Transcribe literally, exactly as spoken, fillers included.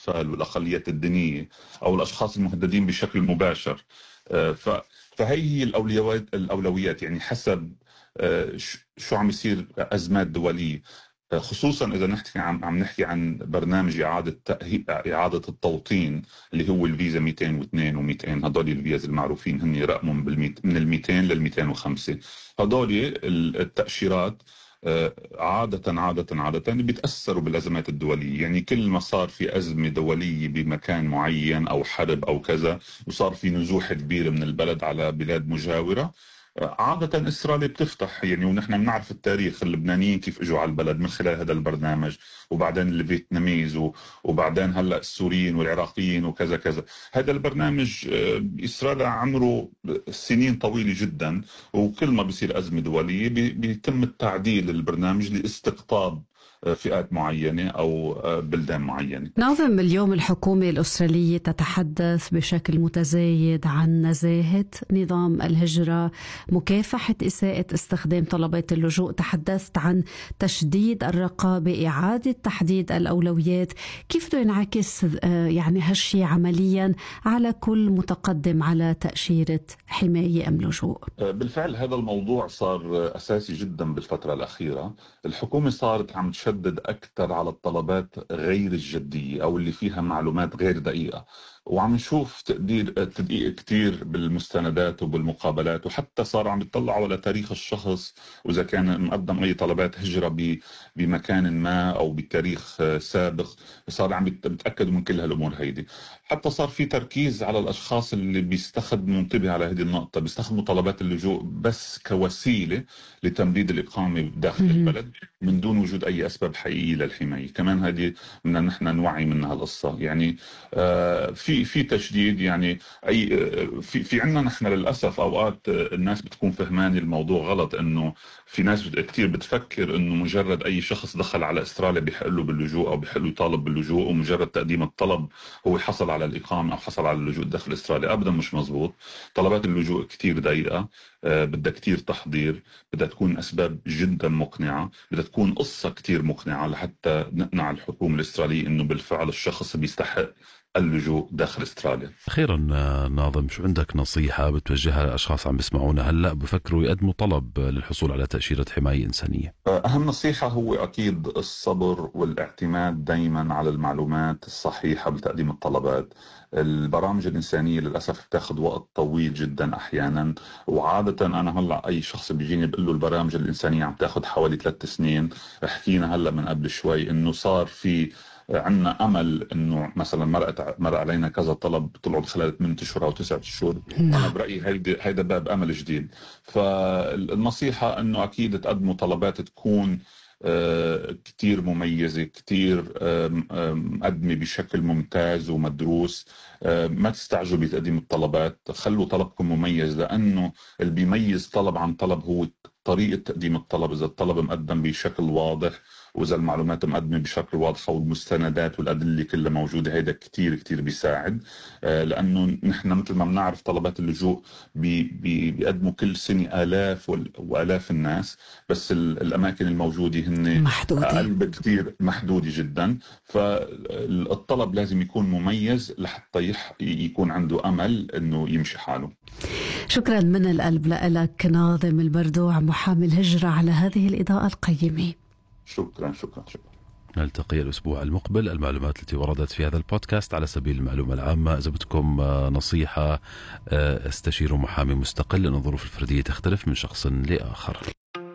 الأطفال والأقليات الدينية أو الأشخاص المهددين بشكل مباشر. فهي هي الأولويات الأولويات يعني حسب شو عم يصير أزمات دولية، خصوصا إذا نحكي عم عم نحكي عن برنامج إعادة إعادة التوطين اللي هو الفيزا مئتين واثنين و200. هدول الفيزا المعروفين هن رقمهم بالميت من ال مئتين لل مئتين وخمسة. هدول التأشيرات عادة عادة عادة بيتأثروا بالأزمات الدولية. يعني كل ما صار في أزمة دولية بمكان معين أو حرب أو كذا وصار في نزوح كبير من البلد على بلاد مجاورة، عادة إسرائيل بتفتح. يعني ونحن بنعرف التاريخ اللبنانيين كيف اجوا على البلد من خلال هذا البرنامج، وبعدين الفيتناميز وبعدين هلا السوريين والعراقيين وكذا كذا. هذا البرنامج إسرائيل عمره سنين طويلة جدا، وكل ما بيصير أزمة دولية بيتم التعديل البرنامج لاستقطاب فئات معينة أو بلدان معينة. ناظم، اليوم الحكومة الأسترالية تتحدث بشكل متزايد عن نزاهة نظام الهجرة، مكافحة إساءة استخدام طلبات اللجوء، تحدثت عن تشديد الرقابة، إعادة تحديد الأولويات. كيف بده ينعكس يعني هالشي عمليا على كل متقدم على تأشيرة حماية أم لجوء؟ بالفعل هذا الموضوع صار أساسي جدا بالفترة الأخيرة. الحكومة صارت عم تشدد أكثر على الطلبات غير الجدية أو اللي فيها معلومات غير دقيقة، وعم نشوف تقدير تدقيق كتير بالمستندات وبالمقابلات، وحتى صار عم يطلعوا على تاريخ الشخص وإذا كان مقدم أي طلبات هجرة بمكان ما أو بتاريخ سابق. صار عم بيتأكدوا من كل هالأمور هيدي. حتى صار في تركيز على الأشخاص اللي بيستخدموا، انتبه على هذه النقطة، بيستخدموا طلبات اللجوء بس كوسيلة لتمديد الإقامة داخل البلد من دون وجود أي أسباب حقيقية للحماية. كمان هذه بدنا نحن نوعي منها القصة. يعني آه في في تشديد. يعني أي آه في في عندنا نحن للأسف أوقات الناس بتكون فهمان الموضوع غلط، إنه في ناس كتير بتفكر إنه مجرد أي شخص دخل على أستراليا بيحق له باللجوء أو بيحق له يطالب باللجوء، ومجرد تقديم الطلب هو حصل على الإقامة أو حصل على اللجوء داخل أستراليا. أبدا مش مزبوط. طلبات اللجوء كتير ضيقة، آه بدها كتير تحضير، بدها تكون أسباب جدا مقنعة، بدها تكون قصة كتير مقنعة لحتى نقنع الحكومة الإسرائيلية إنه بالفعل الشخص بيستحق اللجوء داخل استراليا. أخيرا ناظم، شو عندك نصيحة بتوجهها لأشخاص عم بيسمعونا هلأ بفكروا يقدموا طلب للحصول على تأشيرة حماية إنسانية؟ أهم نصيحة هو أكيد الصبر والاعتماد دايما على المعلومات الصحيحة بتقديم الطلبات. البرامج الإنسانية للأسف بتاخذ وقت طويل جدا أحيانا، وعادة أنا هلأ أي شخص بيجيني بقول له البرامج الإنسانية عم تاخذ حوالي ثلاث سنين. حكينا هلأ من قبل شوي إنه صار في عندنا امل انه مثلا مرقت مر علينا كذا طلب طلعوا خلال ثمانية اشهر او تسعة اشهر. انا برايي هيدا هيدا باب امل جديد. فالنصيحه انه اكيد تقدموا طلبات تكون كتير مميزة، كتير مقدمة بشكل ممتاز ومدروس. ما تستعجلوا بتقديم الطلبات، خلوا طلبكم مميز، لأنه اللي بيميز طلب عن طلب هو طريقة تقديم الطلب. إذا الطلب مقدم بشكل واضح، وإذا المعلومات مقدمة بشكل واضح، والمستندات والأدلة كلها موجودة، هيدا كتير كتير بيساعد. لأنه نحن مثل ما بنعرف طلبات اللجوء بي بي بيقدموا كل سنة آلاف وآلاف الناس، بس الأماكن الموجودة هن محدودة، أقل بكتير، محدودة جدا. فالطلب لازم يكون مميز لحتى يكون عنده أمل أنه يمشي حاله. شكرا من القلب لك ناظم البردوع، محامي الهجرة، على هذه الإضاءة القيمة. شكرا شكرا شكرا. نلتقي الأسبوع المقبل. المعلومات التي وردت في هذا البودكاست على سبيل المعلومة العامة. إذا بدكم نصيحة، استشيروا محامي مستقل، لأن الظروف الفردية تختلف من شخص لآخر.